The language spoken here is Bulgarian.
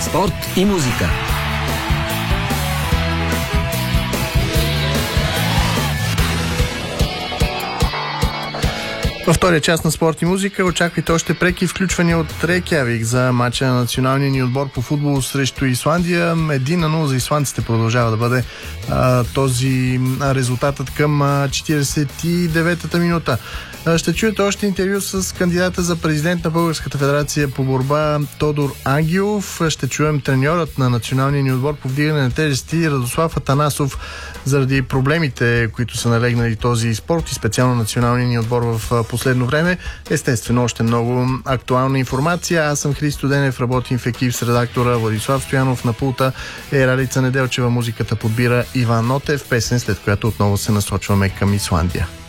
Спорт и музика. Във втория част на Спорт и музика очаквайте още преки включвания от Рейкявик за матча на националния ни отбор по футбол срещу Исландия. 1-0 за исландците продължава да бъде този резултатът към 49-та минута. Ще чуете още интервю с кандидата за президент на Българската федерация по борба Тодор Ангелов. Ще чуем треньорът на националния ни отбор по вдигане на тежести Радослав Атанасов заради проблемите, които са налегнали този спорт и специално националния ни отбор в последно време. Естествено, още много актуална информация. Аз съм Христо Денев, работим в екип с редактора Владислав Стоянов. На пулта е Ралица Неделчева. Музиката подбира Иван Нотев. Песен, след която отново се насочваме към Исландия.